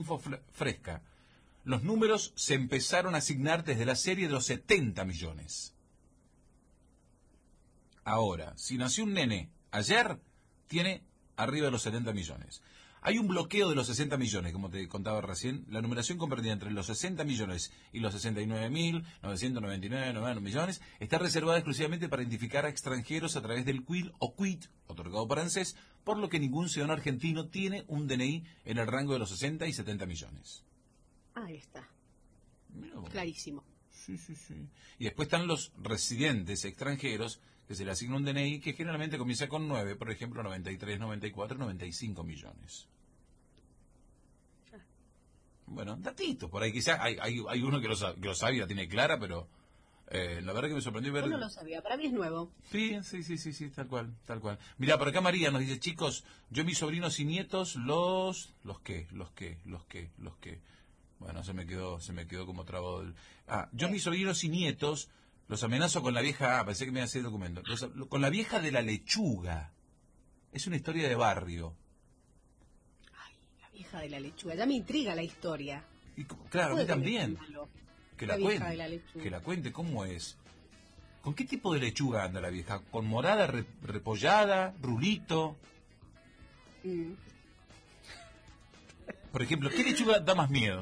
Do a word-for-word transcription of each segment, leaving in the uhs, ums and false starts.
info fresca. Los números se empezaron a asignar desde la serie de los setenta millones. Ahora, si nació un nene ayer, tiene arriba de los setenta millones. Hay un bloqueo de los sesenta millones, como te contaba recién. La numeración comprendida entre los sesenta millones y los sesenta y nueve mil novecientos noventa y nueve millones está reservada exclusivamente para identificar a extranjeros a través del Q I L o Q I T, otorgado por ANSES, por lo que ningún ciudadano argentino tiene un D N I en el rango de los sesenta y setenta millones. Ahí está. Mirá vos. Clarísimo. Sí, sí, sí. Y después están los residentes extranjeros, que se le asigna un D N I que generalmente comienza con nueve, por ejemplo, noventa y tres, noventa y cuatro, noventa y cinco millones. Bueno, datitos, por ahí quizás hay, hay, hay uno que lo, sabe, que lo sabe y la tiene clara, pero eh, la verdad que me sorprendió ver... Yo no lo sabía, para mí es nuevo. Sí, sí, sí, sí, sí, tal cual, tal cual. Mirá, por acá María nos dice, chicos, yo mis sobrinos y nietos, los... ¿Los qué? ¿Los qué? ¿Los qué? ¿Los qué? Bueno, se me quedó, se me quedó como trabado el... Ah, yo mis sobrinos y nietos los amenazo con la vieja... Ah, pensé que me iba a hacer el documento. Los, con la vieja de la lechuga. Es una historia de barrio. Hija de la lechuga, ya me intriga la historia. Y, claro, a mí también. Que la, la cuente, la que la cuente cómo es. ¿Con qué tipo de lechuga anda la vieja? ¿Con morada, re, repollada, rulito? Mm. Por ejemplo, ¿qué lechuga da más miedo?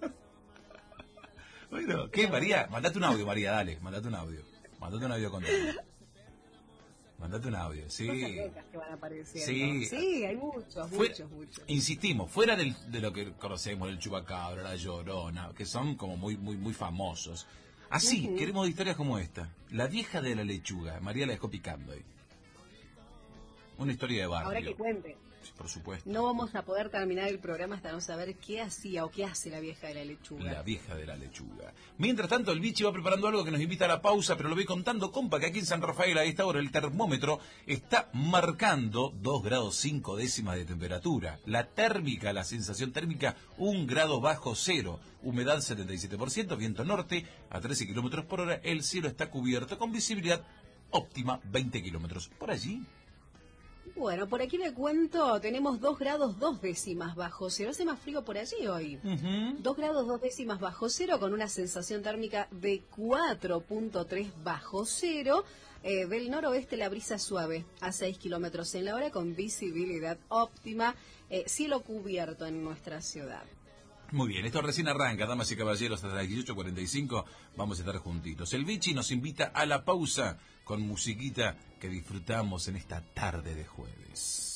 Bueno, ¿qué, María? Mandate un audio, María, dale, mandate un audio. Mandate un audio con Mandate un audio, sí. Que van sí. Sí, hay muchos, Fue, muchos, muchos. Insistimos, fuera del, de lo que conocemos, el chupacabra, la llorona, que son como muy, muy, muy famosos. Así, uh-huh. Queremos historias como esta. La vieja de la lechuga, María la dejó picando ahí. Una historia de barrio. Ahora que cuente. Sí, por supuesto. No vamos a poder terminar el programa hasta no saber qué hacía o qué hace la vieja de la lechuga. La vieja de la lechuga. Mientras tanto, el bichi va preparando algo que nos invita a la pausa, pero lo voy contando, compa, que aquí en San Rafael a esta hora el termómetro está marcando dos grados cinco décimas de temperatura. La térmica, la sensación térmica, un grado bajo cero. Humedad setenta y siete por ciento, viento norte a trece kilómetros por hora. El cielo está cubierto con visibilidad óptima, veinte kilómetros. Por allí. Bueno, por aquí le cuento, tenemos dos grados dos décimas bajo cero. Hace más frío por allí hoy. Uh-huh. dos grados dos décimas bajo cero con una sensación térmica de cuatro punto tres bajo cero. Eh, del noroeste la brisa suave a seis kilómetros en la hora con visibilidad óptima. Eh, cielo cubierto en nuestra ciudad. Muy bien, esto recién arranca, damas y caballeros, hasta las dieciocho cuarenta y cinco vamos a estar juntitos. El bichi nos invita a la pausa con musiquita que disfrutamos en esta tarde de jueves.